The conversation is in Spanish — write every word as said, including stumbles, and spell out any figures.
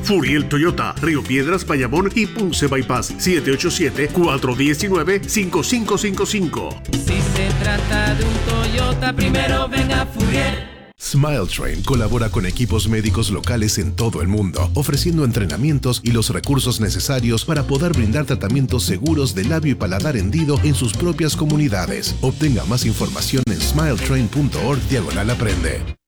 Furiel Toyota, Río Piedras, Bayamón y Ponce Bypass. siete ocho siete, cuatro uno nueve, cinco cinco cinco cinco. Si se trata de un Toyota, primero ven a Furiel. SmileTrain colabora con equipos médicos locales en todo el mundo, ofreciendo entrenamientos y los recursos necesarios para poder brindar tratamientos seguros de labio y paladar hendido en sus propias comunidades. Obtenga más información en smiletrain punto org diagonal aprende.